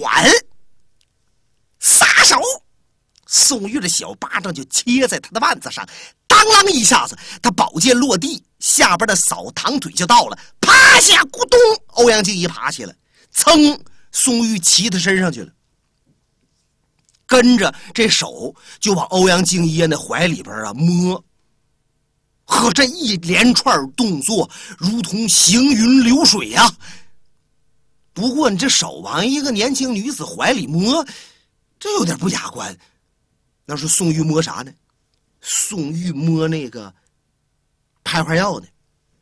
转，撒手，宋玉的小巴掌就切在他的腕子上，当啷一下子，他宝剑落地，下边的扫堂腿就到了，趴下，咕咚，欧阳靖一爬起来，噌，宋玉骑他身上去了，跟着这手就往欧阳靖一那怀里边摸，和这一连串动作如同行云流水啊。不过你这手往一个年轻女子怀里摸，这有点不雅观。那是宋玉摸啥呢？宋玉摸那个拍花药呢。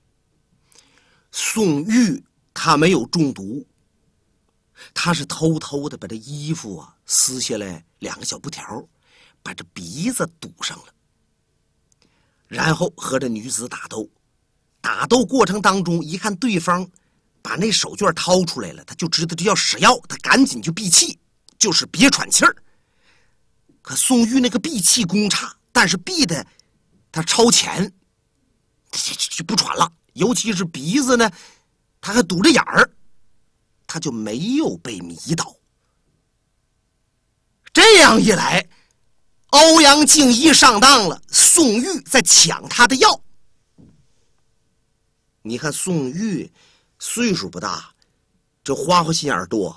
宋玉他没有中毒，他是偷偷的把这衣服撕下来2个小布条，把这鼻子堵上了，然后和这女子打斗。打斗过程当中，一看对方把那手绢掏出来了，他就知道这要使药，他赶紧就闭气，就是别喘气儿。可宋玉那个闭气功差，但是闭的他超前，就不喘了。尤其是鼻子呢，他还堵着眼儿，他就没有被迷倒。这样一来，欧阳靖一上当了，宋玉在抢他的药。你看宋玉岁数不大，这花花心眼多。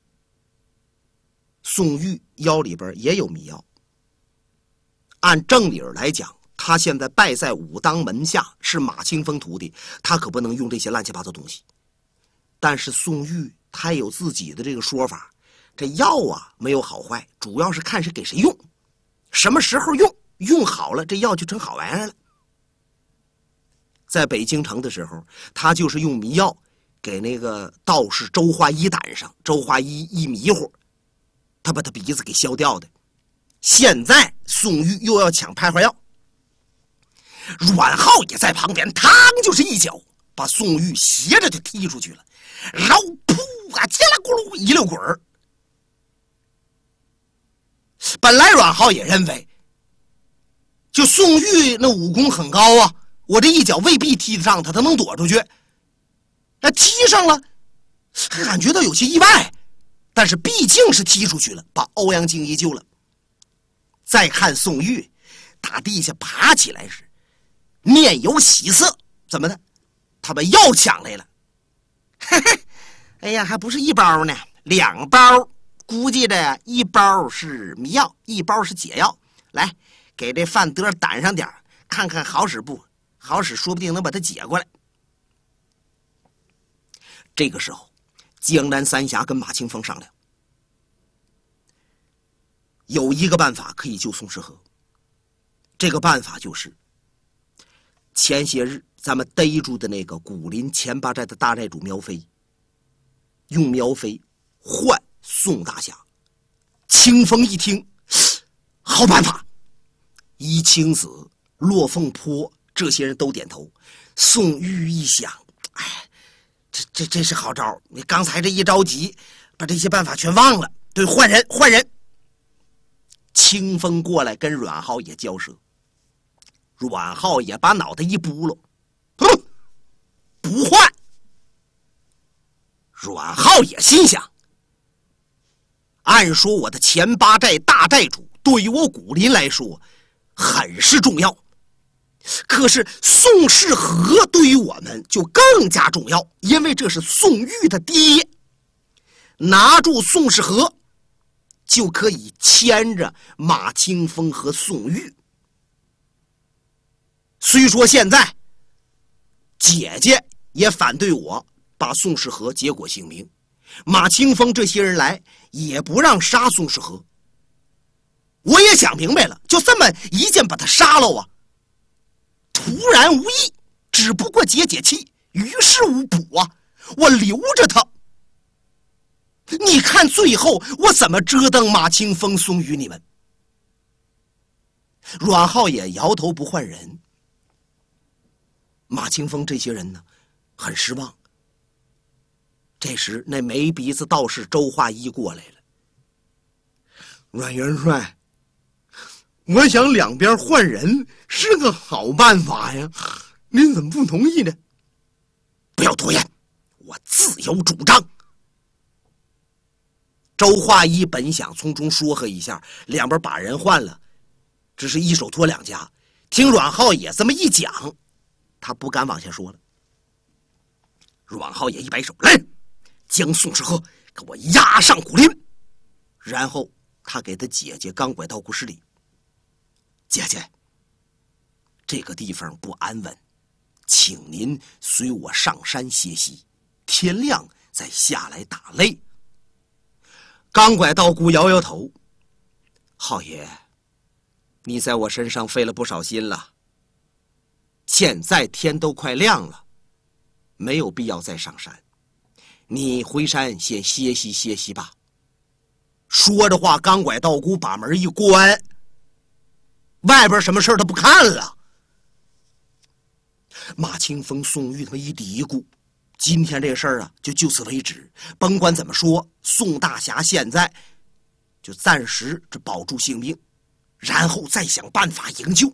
宋玉腰里边也有迷药，按正理来讲，他现在拜在武当门下，是马清风徒弟，他可不能用这些乱七八糟东西。但是宋玉他有自己的这个说法，这药没有好坏，主要是看是给谁用，什么时候用，用好了这药就成好玩意儿了。在北京城的时候，他就是用迷药给那个道士周化一胆上，周化一一迷糊，他把他鼻子给削掉的。现在宋玉又要抢拍花药，阮浩也在旁边，嘡就是一脚把宋玉斜着就踢出去了，然后噗叽啦咕噜一溜滚儿。本来阮浩也认为，就宋玉那武功很高啊，我这一脚未必踢得上他，他能躲出去。那踢上了，感觉到有些意外，但是毕竟是踢出去了，把欧阳靖一救了。再看宋玉打地下爬起来时，面有喜色，怎么的？他把药抢来了。嘿嘿，哎呀，还不是一包呢，2包，估计着1包是迷药，1包是解药。来，给这范德胆上点，看看好使不好使，说不定能把他解过来。这个时候，江南三侠跟马清风商量，有一个办法可以救宋世和。这个办法就是前些日咱们逮住的那个古林前八寨的大寨主苗飞，用苗飞换宋大侠。清风一听，好办法，伊青子、骆凤坡这些人都点头。宋玉一想，哎，这是好招，你刚才这一着急把这些办法全忘了。对，换人。清风过来跟阮浩也交涉，阮浩也把脑袋一拨了，不换。阮浩也心想，按说我的前八寨大寨主对于我古林来说很是重要，可是宋世和对于我们就更加重要，因为这是宋玉的爹，拿住宋世和就可以牵着马清风和宋玉。虽说现在姐姐也反对我把宋世和结果性命，马清风这些人来也不让杀宋世和，我也想明白了，就这么一剑把他杀了啊，突然无益，只不过解气，于事无补啊，我留着他。你看最后我怎么折腾马清风、宋玉你们？阮浩也摇头不换人。马清风这些人呢，很失望。这时那没鼻子道士周化一过来了。阮元帅，我想两边换人是个好办法呀，您怎么不同意呢？不要多言，我自有主张。 周化一本想从中说和一下，两边把人换了，只是一手托两家。听阮浩野这么一讲，他不敢往下说了。阮浩野一摆手，来，将宋世和给我押上古林。然后他给他姐姐钢拐道姑施礼：姐姐，这个地方不安稳，请您随我上山歇息，天亮再下来打擂。钢拐道姑摇摇头：浩爷，你在我身上费了不少心了，现在天都快亮了，没有必要再上山，你回山先歇息歇息吧。说着话，钢拐道姑把门一关，外边什么事他不看了。马清风、宋玉他们一嘀咕，今天这事儿啊，就此为止。甭管怎么说，宋大侠现在就暂时这保住性命，然后再想办法营救。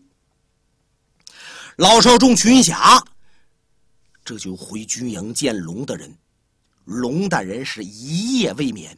老少众群侠这就回军营见龙大人。龙大人是一夜未眠。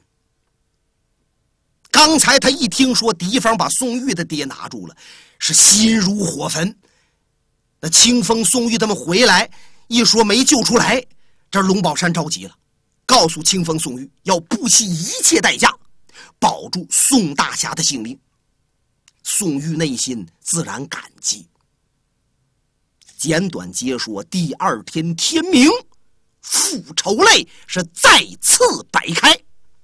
刚才他一听说敌方把宋玉的爹拿住了，是心如火焚。那清风、宋玉他们回来一说没救出来，这龙宝山着急了，告诉清风、宋玉要不惜一切代价保住宋大侠的性命。宋玉内心自然感激。简短截说，第二天天明，复仇擂是再次摆开。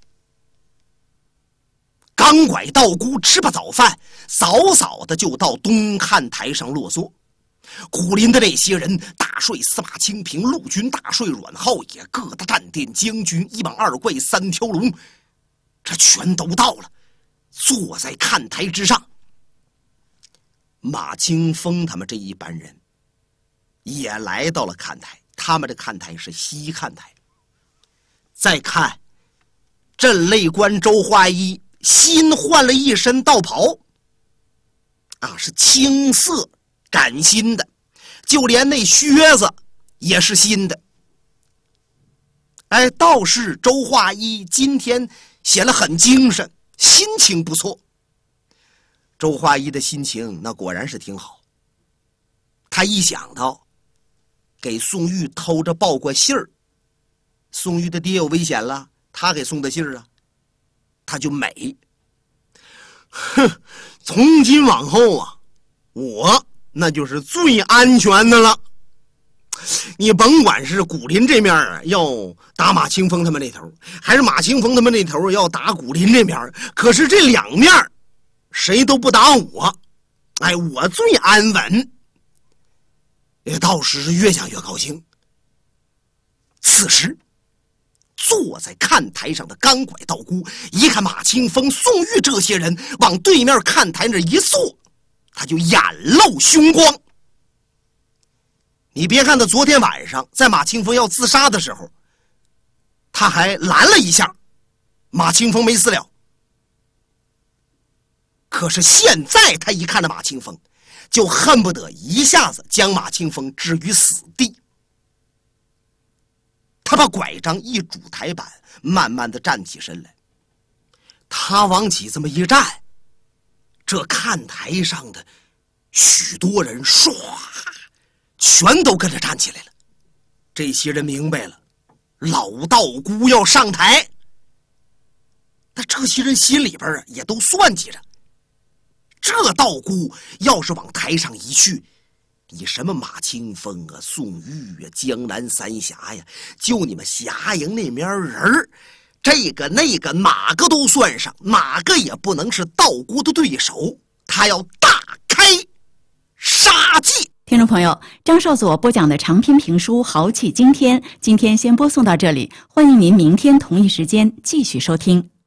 钢拐道姑吃罢早饭，早早的就到东看台上落座。古林的这些人，大帅司马清平、陆军大帅阮浩野、各大战殿将军、一帮二怪、三条龙，这全都到了，坐在看台之上。马清风他们这一班人也来到了看台，他们的看台是西看台。再看镇擂官周化一新换了一身道袍，是青色崭新的，就连那靴子也是新的。道士周化一今天显得很精神，心情不错。周化一的心情那果然是挺好。他一想到给宋玉偷着报过信儿，宋玉的爹有危险了，他给送的信儿啊，他就美。从今往后啊，我那就是最安全的了。你甭管是古林这面要打马清风他们那头，还是马清风他们那头要打古林这面，可是这两面谁都不打我，我最安稳。道士是越想越高兴。此时坐在看台上的钢拐道姑一看马清风、宋玉这些人往对面看台那一坐，他就眼露凶光。你别看他昨天晚上在马清风要自杀的时候，他还拦了一下，马清风没死了。可是现在他一看到马清风，就恨不得一下子将马清风置于死地。他把拐杖一拄台板，慢慢的站起身来。他往起这么一站，这看台上的许多人唰全都跟着站起来了。这些人明白了，老道姑要上台。那这些人心里边也都算计着，这道姑要是往台上一去，你什么马清风啊、宋玉啊、江南三侠呀，就你们侠营那面人这个那个哪个都算上，哪个也不能是道姑的对手。他要大开杀戒。 听众朋友，张少佐播讲的长篇评书《豪气惊天》，今天先播送到这里，欢迎您明天同一时间继续收听。